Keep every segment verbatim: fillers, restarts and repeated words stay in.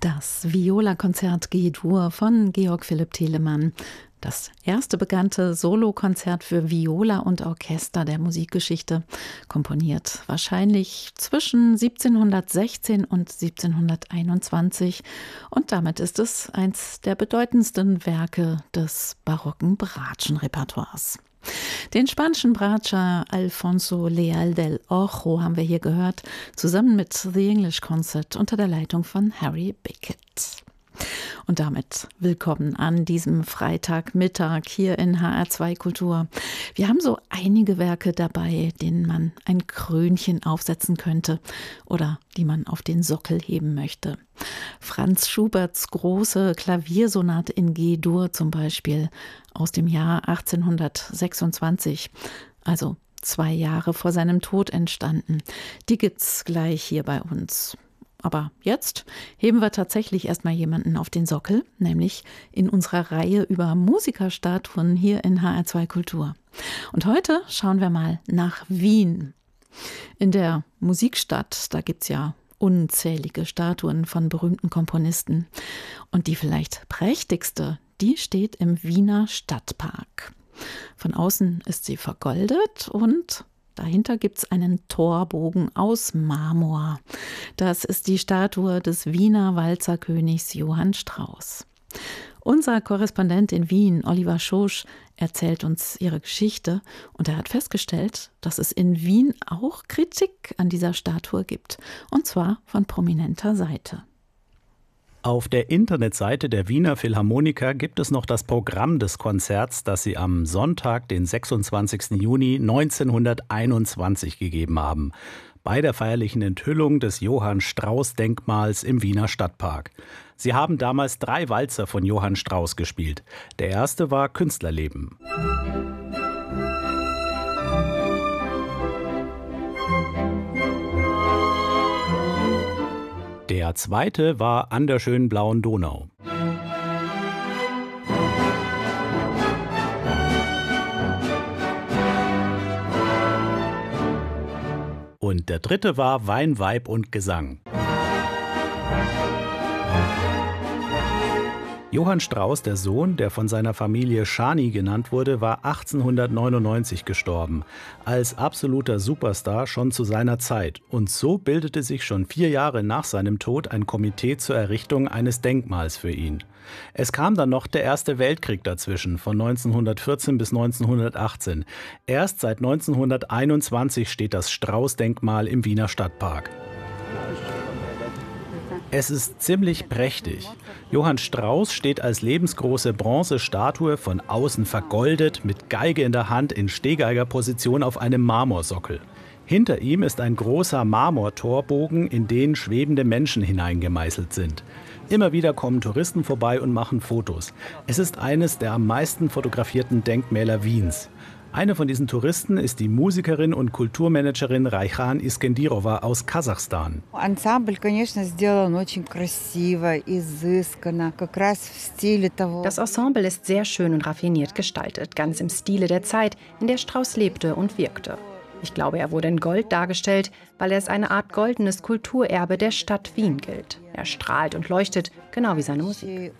Das Viola-Konzert G-Dur von Georg Philipp Telemann. Das erste bekannte Solokonzert für Viola und Orchester der Musikgeschichte, komponiert wahrscheinlich zwischen siebzehnhundertsechzehn und siebzehnhunderteinundzwanzig. Und damit ist es eins der bedeutendsten Werke des barocken Bratschen-Repertoires. Den spanischen Bratscher Alfonso Leal del Ojo haben wir hier gehört, zusammen mit The English Concert unter der Leitung von Harry Bickett. Und damit willkommen an diesem Freitagmittag hier in H R zwei Kultur. Wir haben so einige Werke dabei, denen man ein Krönchen aufsetzen könnte oder die man auf den Sockel heben möchte. Franz Schuberts große Klaviersonate in G-Dur zum Beispiel aus dem Jahr achtzehnhundertsechsundzwanzig, also zwei Jahre vor seinem Tod entstanden. Die gibt's gleich hier bei uns. Aber jetzt heben wir tatsächlich erstmal jemanden auf den Sockel, nämlich in unserer Reihe über Musikerstatuen hier in H R zwei Kultur. Und heute schauen wir mal nach Wien. In der Musikstadt, da gibt's ja unzählige Statuen von berühmten Komponisten. Und die vielleicht prächtigste, die steht im Wiener Stadtpark. Von außen ist sie vergoldet und dahinter gibt es einen Torbogen aus Marmor. Das ist die Statue des Wiener Walzerkönigs Johann Strauss. Unser Korrespondent in Wien, Oliver Schosch, erzählt uns ihre Geschichte und er hat festgestellt, dass es in Wien auch Kritik an dieser Statue gibt, und zwar von prominenter Seite. Auf der Internetseite der Wiener Philharmoniker gibt es noch das Programm des Konzerts, das sie am Sonntag, den sechsundzwanzigsten Juni neunzehnhunderteinundzwanzig gegeben haben, bei der feierlichen Enthüllung des Johann Strauss-Denkmals im Wiener Stadtpark. Sie haben damals drei Walzer von Johann Strauss gespielt. Der erste war Künstlerleben. Der zweite war An der schönen blauen Donau. Und der dritte war Wein, Weib und Gesang. Johann Strauss, der Sohn, der von seiner Familie Schani genannt wurde, war achtzehnhundertneunundneunzig gestorben, als absoluter Superstar schon zu seiner Zeit. Und so bildete sich schon vier Jahre nach seinem Tod ein Komitee zur Errichtung eines Denkmals für ihn. Es kam dann noch der Erste Weltkrieg dazwischen, von neunzehnhundertvierzehn bis neunzehnhundertachtzehn. Erst seit neunzehnhunderteinundzwanzig steht das Strauß-Denkmal im Wiener Stadtpark. Es ist ziemlich prächtig. Johann Strauss steht als lebensgroße Bronzestatue von außen vergoldet, mit Geige in der Hand in Stehgeigerposition auf einem Marmorsockel. Hinter ihm ist ein großer Marmortorbogen, in den schwebende Menschen hineingemeißelt sind. Immer wieder kommen Touristen vorbei und machen Fotos. Es ist eines der am meisten fotografierten Denkmäler Wiens. Eine von diesen Touristen ist die Musikerin und Kulturmanagerin Raihan Iskendirova aus Kasachstan. Das Ensemble ist sehr schön und raffiniert gestaltet, ganz im Stile der Zeit, in der Strauss lebte und wirkte. Ich glaube, er wurde in Gold dargestellt, weil er als eine Art goldenes Kulturerbe der Stadt Wien gilt. Er strahlt und leuchtet, genau wie seine Musik.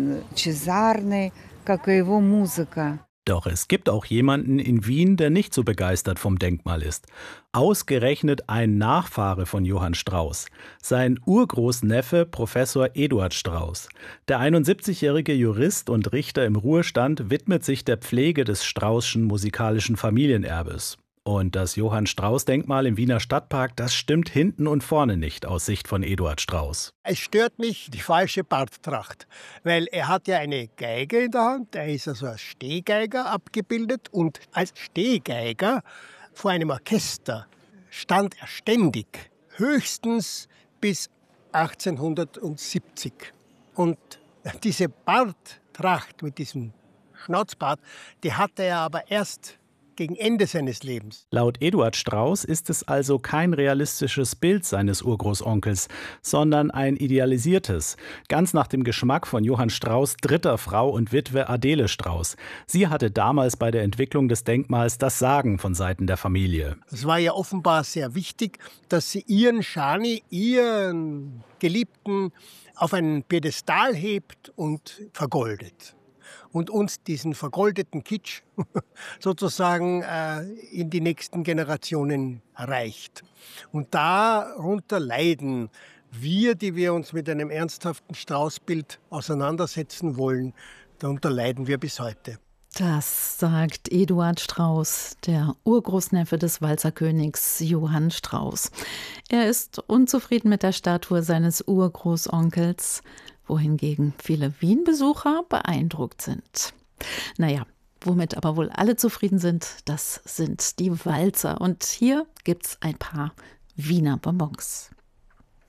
Doch es gibt auch jemanden in Wien, der nicht so begeistert vom Denkmal ist. Ausgerechnet ein Nachfahre von Johann Strauss. Sein Urgroßneffe Professor Eduard Strauss. Der einundsiebzigjährige Jurist und Richter im Ruhestand widmet sich der Pflege des Straußschen musikalischen Familienerbes. Und das Johann-Strauß-Denkmal im Wiener Stadtpark, das stimmt hinten und vorne nicht aus Sicht von Eduard Strauss. Es stört mich die falsche Barttracht, weil er hat ja eine Geige in der Hand, er ist also als Stehgeiger abgebildet und als Stehgeiger vor einem Orchester stand er ständig, höchstens bis achtzehnhundertsiebzig. Und diese Barttracht mit diesem Schnauzbart, die hatte er aber erst gegen Ende seines Lebens. Laut Eduard Strauss ist es also kein realistisches Bild seines Urgroßonkels, sondern ein idealisiertes, ganz nach dem Geschmack von Johann Strauss' dritter Frau und Witwe Adele Strauss. Sie hatte damals bei der Entwicklung des Denkmals das Sagen von Seiten der Familie. Es war ja offenbar sehr wichtig, dass sie ihren Schani, ihren Geliebten, auf einen Piedestal hebt und vergoldet. Und uns diesen vergoldeten Kitsch sozusagen äh, in die nächsten Generationen reicht. Und darunter leiden wir, die wir uns mit einem ernsthaften Strauß-Bild auseinandersetzen wollen, darunter leiden wir bis heute. Das sagt Eduard Strauss, der Urgroßneffe des Walzerkönigs Johann Strauss. Er ist unzufrieden mit der Statue seines Urgroßonkels, wohingegen viele Wien-Besucher beeindruckt sind. Naja, womit aber wohl alle zufrieden sind, das sind die Walzer. Und hier gibt's ein paar Wiener Bonbons.